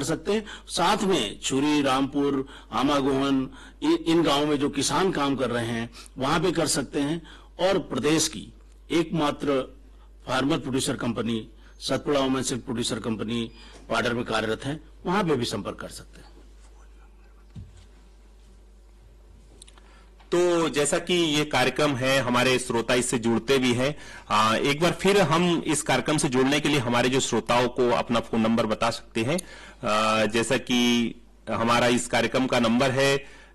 सकते हैं। साथ में छुरी, रामपुर, आमागोहन, इन गांवों में जो किसान काम कर रहे हैं वहां पे कर सकते हैं। और प्रदेश की एकमात्र farmer producer company Satpura women silk producer company Padder में कार्यरत है, वहां पे भी संपर्क कर सकते हैं। तो जैसा कि ये कार्यक्रम है, हमारे श्रोता इससे जुड़ते भी हैं। एक बार फिर हम इस कार्यक्रम से जुड़ने के लिए हमारे जो श्रोताओं को अपना फोन नंबर बता सकते हैं। जैसा कि हमारा इस कार्यक्रम का नंबर है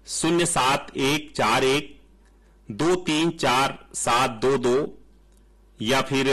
07141234722 या फिर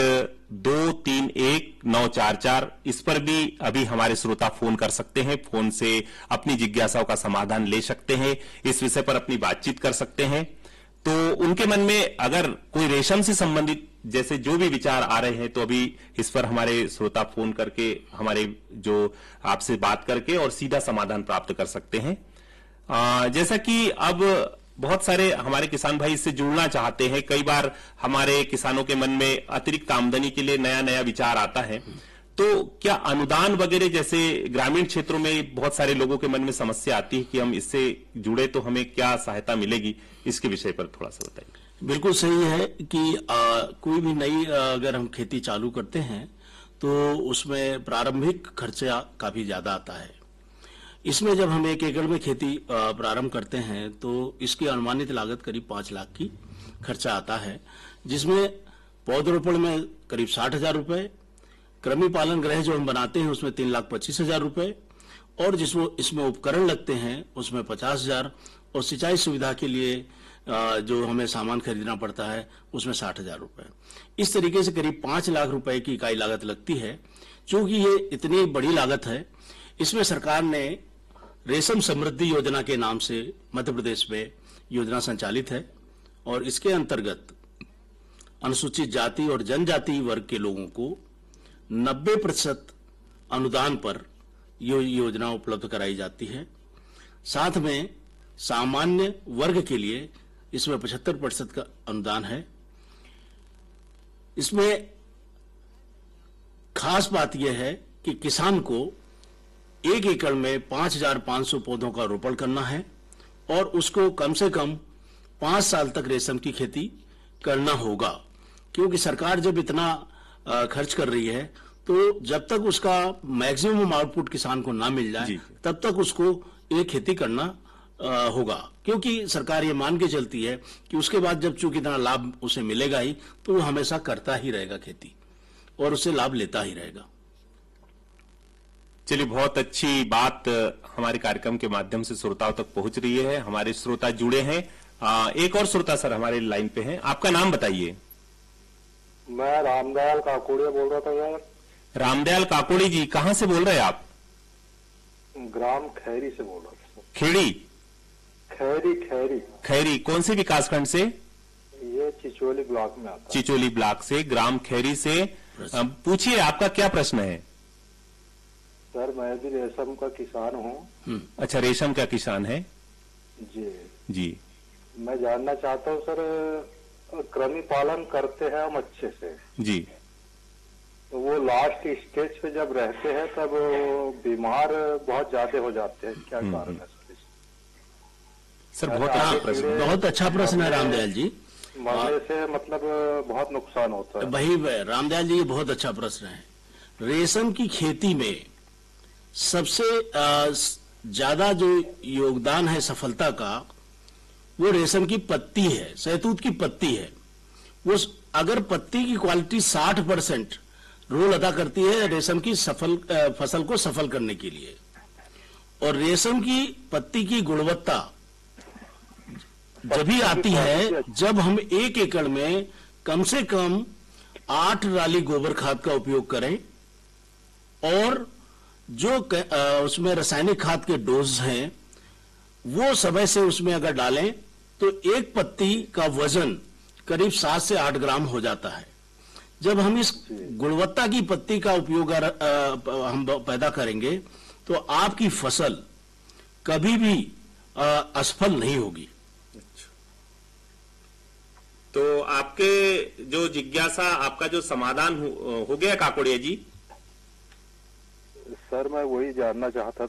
231944। इस पर भी अभी हमारे श्रोता फोन कर सकते हैं, फोन से अपनी जिज्ञासाओं का समाधान ले सकते हैं, इस विषय पर अपनी बातचीत कर सकते हैं। तो उनके मन में अगर कोई रेशम से संबंधित जैसे जो भी विचार आ रहे हैं, तो अभी इस पर हमारे श्रोता फोन करके हमारे जो आपसे बात करके और सीधा समाधान प्राप्त कर सकते हैं। जैसा कि अब बहुत सारे हमारे किसान भाई इससे जुड़ना चाहते हैं। कई बार हमारे किसानों के मन में अतिरिक्त आमदनी के लिए नया नया विचार आता है, तो क्या अनुदान वगैरह जैसे ग्रामीण क्षेत्रों में बहुत सारे लोगों के मन में समस्या आती है कि हम इससे जुड़े तो हमें क्या सहायता मिलेगी, इसके विषय पर थोड़ा सा बताइए। बिल्कुल सही है कि कोई भी नई अगर हम खेती चालू करते हैं तो उसमें प्रारंभिक खर्चा काफी ज्यादा आता है। इसमें जब हम 1 एकड़ में खेती प्रारंभ करते हैं तो इसकी अनुमानित लागत करीब 5 लाख की खर्चा आता है, जिसमें पौधरोपण में करीब 60,000 रुपए, कृमि पालन गृह जो हम बनाते हैं उसमें 3,25,000 रुपए, और इसमें उपकरण लगते हैं उसमें 50,000, और सिंचाई सुविधा के लिए जो हमें सामान खरीदना पड़ता है उसमें 60,000 रुपए। इस तरीके से करीब 5 लाख रुपए की इकाई लागत लगती है। चूंकि ये इतनी बड़ी लागत है, इसमें सरकार ने रेशम समृद्धि योजना के नाम से मध्य प्रदेश में योजना संचालित है, और इसके अंतर्गत अनुसूचित जाति और जनजाति वर्ग के लोगों को 90% अनुदान पर योजना उपलब्ध कराई जाती है। साथ में सामान्य वर्ग के लिए इसमें 75% का अनुदान है। इसमें खास बात यह है कि किसान को 1 एकड़ में 5,500 पौधों का रोपण करना है, और उसको कम से कम 5 साल तक रेशम की खेती करना होगा। क्योंकि सरकार जब इतना खर्च कर रही है तो जब तक उसका मैक्सिमम आउटपुट किसान को ना मिल जाए तब तक उसको ये खेती करना होगा। क्योंकि सरकार ये मान के चलती है कि उसके बाद जब चूंकि इतना लाभ उसे मिलेगा ही, तो वो हमेशा करता ही रहेगा खेती और उससे लाभ लेता ही रहेगा। चलिए, बहुत अच्छी बात हमारे कार्यक्रम के माध्यम से श्रोताओं तक पहुंच रही है। हमारे श्रोता जुड़े हैं। एक और श्रोता सर हमारे लाइन पे हैं, आपका नाम बताइए। मैं रामदयाल काकोड़ी बोल रहा था यार। रामदयाल काकोड़ी जी, कहाँ से बोल रहे हैं आप? ग्राम खैरी से बोल रहा था। खेड़ी? खैरी कौन से विकासखंड से? ये चिचोली ब्लॉक में आता है। चिचोली ब्लॉक से, ग्राम खैरी से। पूछिए, आपका क्या प्रश्न है? सर, मैं भी रेशम का किसान हूँ। अच्छा, रेशम का किसान है जी। मैं जानना चाहता हूँ सर, कृमि पालन करते हैं हम अच्छे से जी, तो वो लास्ट स्टेज पे जब रहते हैं तब बीमार बहुत ज्यादा हो जाते हैं, क्या कारण है सर? बहुत अच्छा प्रश्न है रामदयाल जी। मरने से मतलब बहुत नुकसान होता है। वही रामदयाल जी, ये बहुत अच्छा प्रश्न है। रेशम की खेती में सबसे ज्यादा जो योगदान है सफलता का, वो रेशम की पत्ती है, शहतूत की पत्ती है। वो अगर पत्ती की क्वालिटी 60% रोल अदा करती है रेशम की फसल को सफल करने के लिए, और रेशम की पत्ती की गुणवत्ता जब भी आती है जब हम 1 एकड़ में कम से कम 8 राली गोबर खाद का उपयोग करें, और जो उसमें रासायनिक खाद के डोज हैं वो समय से उसमें अगर डालें तो एक पत्ती का वजन करीब 7 से 8 ग्राम हो जाता है। जब हम इस गुणवत्ता की पत्ती का उपयोग हम पैदा करेंगे तो आपकी फसल कभी भी असफल नहीं होगी। तो आपके जो जिज्ञासा, आपका जो समाधान हो गया काकोड़िया जी? सर, मैं वही जानना चाहता